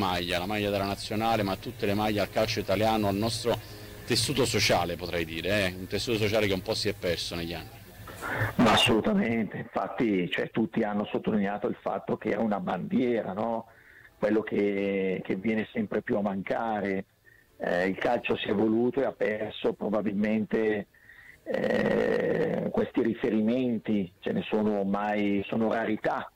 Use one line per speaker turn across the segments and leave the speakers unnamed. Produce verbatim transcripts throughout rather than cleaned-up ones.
maglia, la maglia della nazionale, ma tutte le maglie al calcio italiano, al nostro tessuto sociale, potrei dire, eh? Un tessuto sociale che un po' si è perso negli anni.
Ma assolutamente, infatti cioè, tutti hanno sottolineato il fatto che è una bandiera, no? Quello che, che viene sempre più a mancare. Eh, il calcio si è evoluto e ha perso probabilmente eh, questi riferimenti, ce ne sono ormai, sono rarità,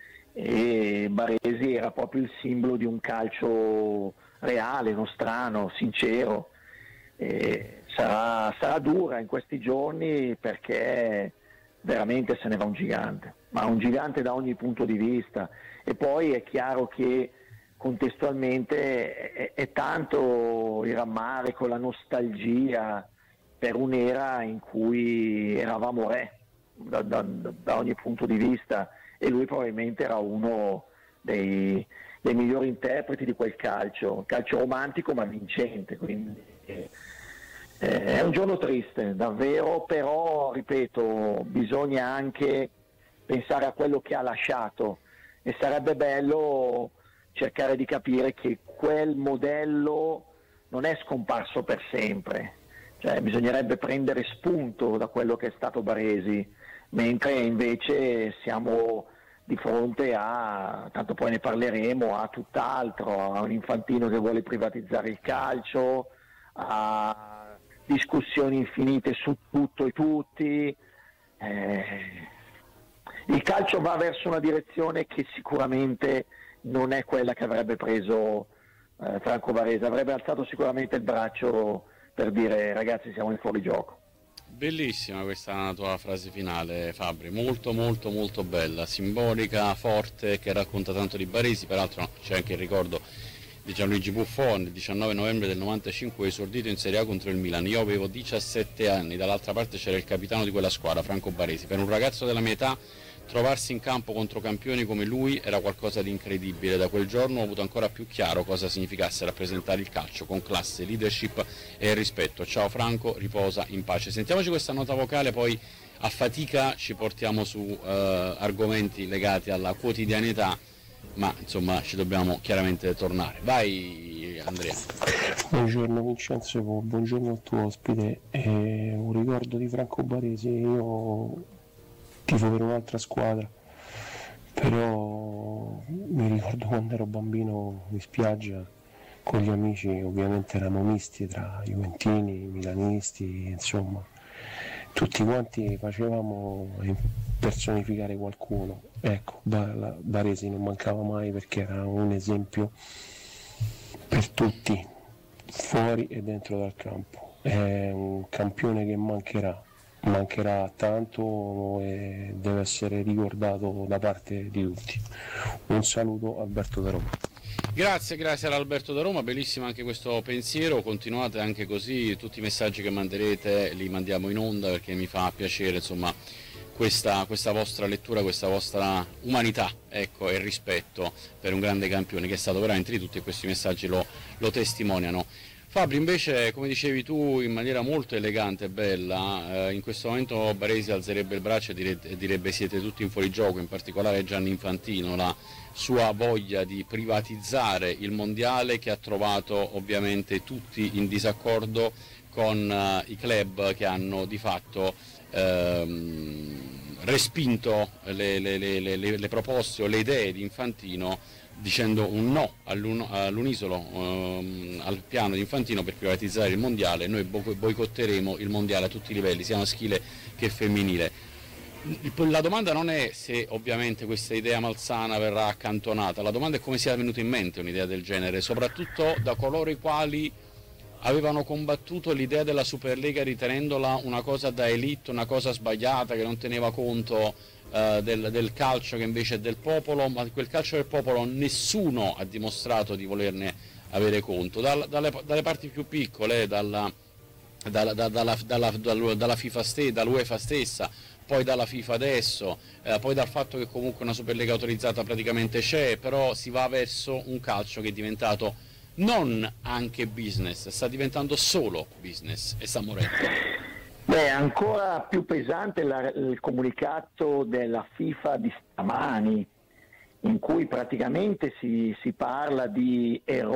e Baresi era proprio il simbolo di un calcio reale, nostrano, sincero. E sarà, sarà dura in questi giorni perché veramente se ne va un gigante, ma un gigante da ogni punto di vista. E poi è chiaro che contestualmente è, è tanto il rammarico, la nostalgia per un'era in cui eravamo re da, da, da ogni punto di vista, e lui probabilmente era uno dei, dei migliori interpreti di quel calcio, calcio romantico ma vincente, quindi eh, è un giorno triste davvero, però ripeto, bisogna anche pensare a quello che ha lasciato e sarebbe bello cercare di capire che quel modello non è scomparso per sempre, cioè bisognerebbe prendere spunto da quello che è stato Baresi, mentre invece siamo di fronte a, tanto poi ne parleremo, a tutt'altro, a un Infantino che vuole privatizzare il calcio, a discussioni infinite su tutto e tutti. Eh, il calcio va verso una direzione che sicuramente non è quella che avrebbe preso eh, Franco Baresi, avrebbe alzato sicuramente il braccio per dire ragazzi siamo in fuorigioco.
Bellissima questa tua frase finale, Fabri, molto molto molto bella, simbolica, forte, che racconta tanto di Baresi. Peraltro c'è anche il ricordo di Gianluigi Buffon, il diciannove novembre del novantacinque, esordito in Serie A contro il Milan. Io avevo diciassette anni, dall'altra parte c'era il capitano di quella squadra, Franco Baresi. Per un ragazzo della mia età trovarsi in campo contro campioni come lui era qualcosa di incredibile. Da quel giorno ho avuto ancora più chiaro cosa significasse rappresentare il calcio con classe, leadership e rispetto. Ciao Franco, riposa in pace. Sentiamoci questa nota vocale, poi a fatica ci portiamo su eh, argomenti legati alla quotidianità, ma insomma ci dobbiamo chiaramente tornare. Vai Andrea.
Buongiorno Vincenzo, buongiorno al tuo ospite. Eh, un ricordo di Franco Baresi, io tifo per un'altra squadra, però mi ricordo quando ero bambino in spiaggia con gli amici, ovviamente erano misti tra juventini, milanisti, insomma tutti quanti facevamo personificare qualcuno. Ecco, Baresi non mancava mai perché era un esempio per tutti, fuori e dentro dal campo. È un campione che mancherà, mancherà tanto e deve essere ricordato da parte di tutti. Un saluto, Alberto da Roma.
Grazie, grazie ad Alberto da Roma, bellissimo anche questo pensiero, continuate anche così, tutti i messaggi che manderete li mandiamo in onda perché mi fa piacere, insomma, questa, questa vostra lettura, questa vostra umanità, ecco, e rispetto per un grande campione che è stato veramente di tutti, e questi messaggi lo, lo testimoniano. Fabri, invece, come dicevi tu in maniera molto elegante e bella, eh, in questo momento Baresi alzerebbe il braccio e direbbe, direbbe siete tutti in fuorigioco, in particolare Gianni Infantino, la sua voglia di privatizzare il mondiale che ha trovato ovviamente tutti in disaccordo con eh, i club che hanno di fatto ehm, respinto le, le, le, le, le proposte o le idee di Infantino, dicendo un no all'un, all'unisolo ehm, al piano di Infantino per privatizzare il mondiale. Noi boicotteremo il mondiale a tutti i livelli, sia maschile che femminile. La domanda non è se ovviamente questa idea malsana verrà accantonata, la domanda è come sia venuta in mente un'idea del genere, soprattutto da coloro i quali avevano combattuto l'idea della Superlega ritenendola una cosa da elite, una cosa sbagliata che non teneva conto eh, del, del calcio che invece è del popolo, ma di quel calcio del popolo nessuno ha dimostrato di volerne avere conto, Dal, dalle, dalle parti più piccole, dalla, dalla, dalla, dalla, dalla, dalla FIFA stessa, dall'UEFA stessa, poi dalla FIFA adesso, eh, poi dal fatto che comunque una Superlega autorizzata praticamente c'è, però si va verso un calcio che è diventato non anche business, sta diventando solo business e sta morendo.
Beh, ancora più pesante la, il comunicato della FIFA di stamani, in cui praticamente si, si parla di errori